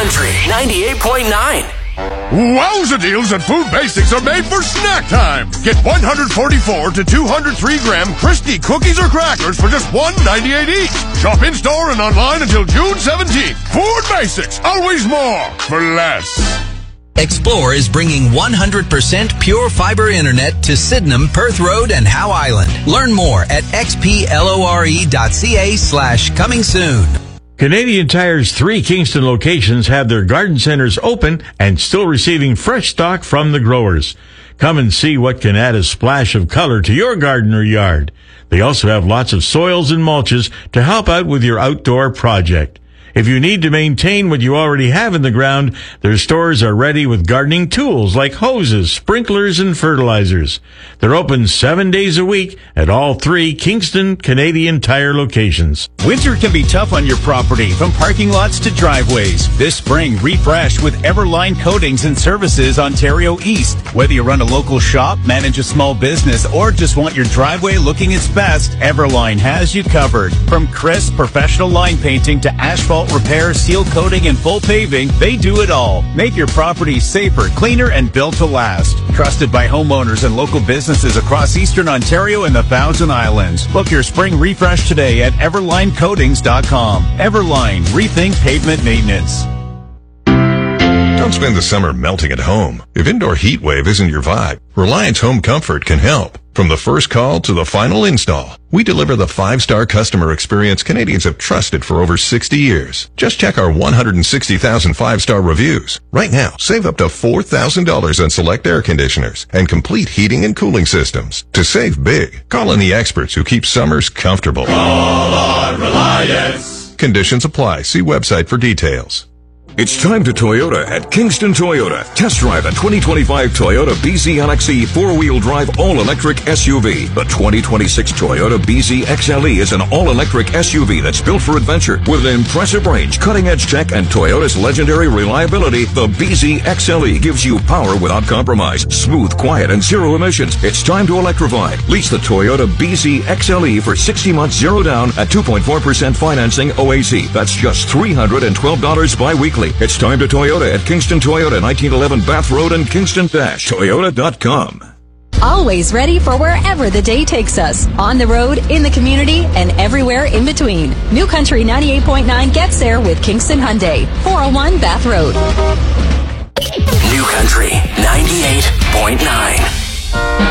Country 98.9. Wowza deals at Food Basics are made for snack time. Get 144 to 203 gram Crispy cookies or crackers for just $1.98 each. Shop in-store and online until June 17th. Food Basics, always more for less. Explore is bringing 100% pure fiber internet to Sydenham, Perth Road, and Howe Island. Learn more at xplore.ca/coming soon. Canadian Tire's 3 Kingston locations have their garden centers open and still receiving fresh stock from the growers. Come and see what can add a splash of color to your garden or yard. They also have lots of soils and mulches to help out with your outdoor project. If you need to maintain what you already have in the ground, their stores are ready with gardening tools like hoses, sprinklers, and fertilizers. They're open 7 days a week at all 3 Kingston Canadian Tire locations. Winter can be tough on your property, from parking lots to driveways. This spring, refresh with Everline Coatings and Services Ontario East. Whether you run a local shop, manage a small business, or just want your driveway looking its best, Everline has you covered. From crisp professional line painting to asphalt repair, seal coating, and full paving, they do it all. Make your property safer, cleaner, and built to last. Trusted by homeowners and local businesses across Eastern Ontario and the Thousand Islands. Book your spring refresh today at everlinecoatings.com. Everline, rethink pavement maintenance. Don't spend the summer melting at home. If indoor heat wave isn't your vibe, Reliance Home Comfort can help. From the first call to the final install, we deliver the 5-star customer experience Canadians have trusted for over 60 years. Just check our 160,000 5-star reviews. Right now, save up to $4,000 on select air conditioners and complete heating and cooling systems. To save big, call in the experts who keep summers comfortable. Call on Reliance. Conditions apply. See website for details. It's time to Toyota at Kingston Toyota. Test drive a 2025 Toyota BZ LXE 4-wheel drive all-electric SUV. The 2026 Toyota BZ XLE is an all-electric SUV that's built for adventure. With an impressive range, cutting-edge tech, and Toyota's legendary reliability, the BZ XLE gives you power without compromise, smooth, quiet, and zero emissions. It's time to electrify. Lease the Toyota BZ XLE for 60 months zero down at 2.4% financing OAC. That's just $312 bi-weekly. It's time to Toyota at Kingston Toyota, 1911 Bath Road and Kingston-Toyota.com. Always ready for wherever the day takes us. On the road, in the community, and everywhere in between. New Country 98.9 gets there with Kingston Hyundai, 401 Bath Road. New Country 98.9.